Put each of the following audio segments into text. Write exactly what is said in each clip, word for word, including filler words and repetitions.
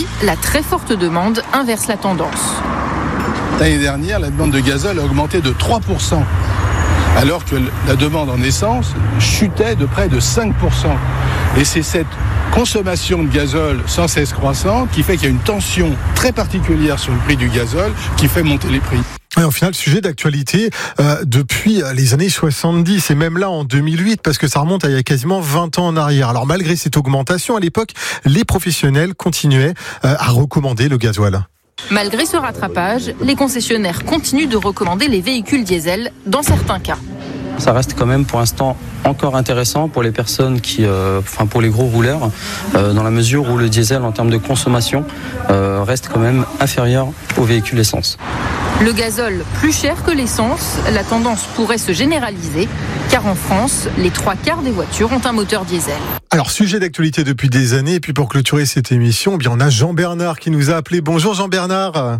Aujourd'hui, la très forte demande inverse la tendance. L'année dernière, la demande de gazole a augmenté de trois pour cent, alors que la demande en essence chutait de près de cinq pour cent. Et c'est cette consommation de gazole sans cesse croissante qui fait qu'il y a une tension très particulière sur le prix du gazole qui fait monter les prix. Et en final, sujet d'actualité euh, depuis les années soixante-dix et même là en deux mille huit, parce que ça remonte à il y a quasiment vingt ans en arrière. Alors malgré cette augmentation, à l'époque, les professionnels continuaient euh, à recommander le gasoil. Malgré ce rattrapage, les concessionnaires continuent de recommander les véhicules diesel dans certains cas. Ça reste quand même pour l'instant encore intéressant pour les personnes qui, euh, enfin pour les gros rouleurs, euh, dans la mesure où le diesel en termes de consommation euh, reste quand même inférieur aux véhicules essence. Le gazole plus cher que l'essence, la tendance pourrait se généraliser, car en France, les trois quarts des voitures ont un moteur diesel. Alors, sujet d'actualité depuis des années, et puis pour clôturer cette émission, eh bien on a Jean-Bernard qui nous a appelé. Bonjour Jean-Bernard.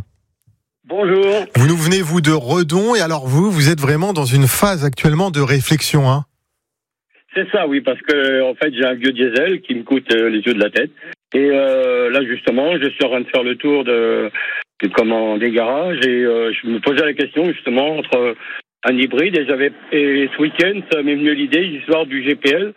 Bonjour. Vous nous venez, vous, de Redon, et alors vous, vous êtes vraiment dans une phase actuellement de réflexion, hein ? C'est ça, oui, parce que en fait, j'ai un vieux diesel qui me coûte euh, les yeux de la tête. Et euh, là, justement, je suis en train de faire le tour de, de comment, des garages, et euh, je me posais la question, justement, entre un hybride, et j'avais et ce week-end, ça m'est venu l'idée, l'histoire du G P L.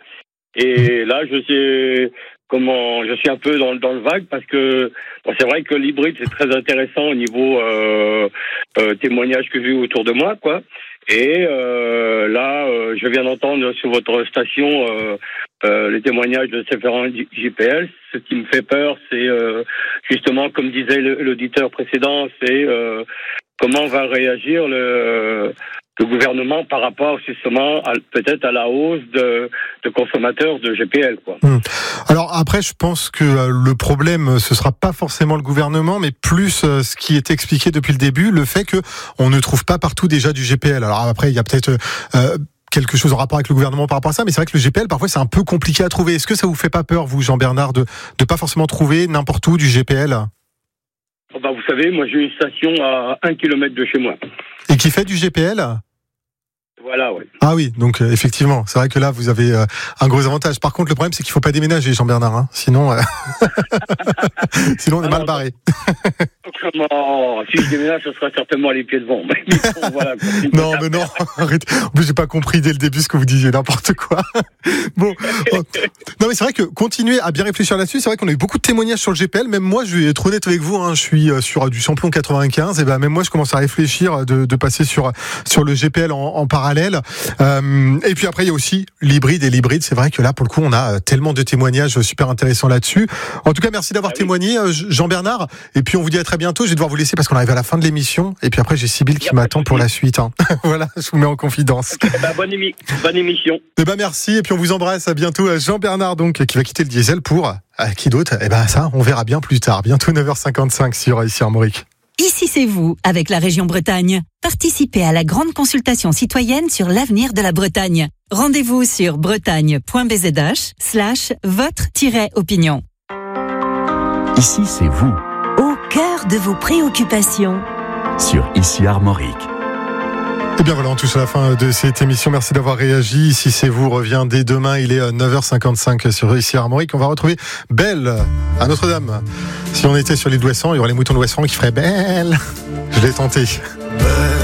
Et là, je sais comment, je suis un peu dans, dans le vague, parce que bon, c'est vrai que l'hybride, c'est très intéressant au niveau euh, euh, témoignages que j'ai eu autour de moi, quoi. Et euh, là, euh, je viens d'entendre sur votre station euh, euh, les témoignages de ces différents G P L. Ce qui me fait peur, c'est euh, justement, comme disait l'auditeur précédent, c'est euh, comment va réagir le, le gouvernement par rapport justement à, peut-être à la hausse de, de consommateurs de G P L, quoi. Hum. Alors après, je pense que euh, le problème, ce sera pas forcément le gouvernement, mais plus euh, ce qui est expliqué depuis le début, le fait que on ne trouve pas partout déjà du G P L. Alors après, il y a peut-être euh, quelque chose en rapport avec le gouvernement par rapport à ça, mais c'est vrai que le G P L, parfois, c'est un peu compliqué à trouver. Est-ce que ça vous fait pas peur, vous, Jean-Bernard, de de pas forcément trouver n'importe où du G P L ? Oh bah, vous savez, moi j'ai une station à un kilomètre de chez moi. Et qui fait du G P L ? Voilà, oui. Ah oui, donc euh, effectivement, c'est vrai que là, vous avez euh, un gros avantage. Par contre, le problème, c'est qu'il faut pas déménager, Jean-Bernard, hein. Sinon, euh... sinon on est mal barré. Comment si je déménage, ce sera certainement à les pieds devant. Mais bon, voilà, non, mais non, arrête. En plus, j'ai pas compris dès le début ce que vous disiez, n'importe quoi. Bon, oh. Non, mais c'est vrai que continuer à bien réfléchir là-dessus. C'est vrai qu'on a eu beaucoup de témoignages sur le G P L. Même moi, je vais être honnête avec vous, hein, je suis sur du samplon quatre-vingt-quinze. Et ben même moi, je commence à réfléchir de, de passer sur sur le G P L en, en parallèle. Euh, et puis après, il y a aussi l'hybride et l'hybride. C'est vrai que là, pour le coup, on a tellement de témoignages super intéressants là-dessus. En tout cas, merci d'avoir ah oui. témoigné, Jean-Bernard. Et puis, on vous dit à très bientôt. Je vais devoir vous laisser parce qu'on arrive à la fin de l'émission. Et puis après, j'ai Sybille qui m'attend pour la suite. Hein. Voilà, je vous mets en confidence. Okay, bah, bonne, émi- bonne émission. Et ben merci. Et puis, on vous embrasse. À bientôt. Jean-Bernard, donc, qui va quitter le diesel pour euh, qui d'autre ? Eh ben ça, on verra bien plus tard. Bientôt neuf heures cinquante-cinq sur ici Armorique. Ici c'est vous, avec la région Bretagne. Participez à la grande consultation citoyenne sur l'avenir de la Bretagne. Rendez-vous sur bretagne.bzh slash votre-opinion. Ici c'est vous. Au cœur de vos préoccupations. Sur Ici Armorique. Et bien voilà, on touche à la fin de cette émission. Merci d'avoir réagi. Ici c'est vous, revient dès demain. Il est neuf heures cinquante-cinq sur Ici Armorique. On va retrouver Belle à Notre-Dame. Si on était sur l'île d'Ouessant, il y aurait les moutons d'Ouessant qui feraient Belle. Je l'ai tenté.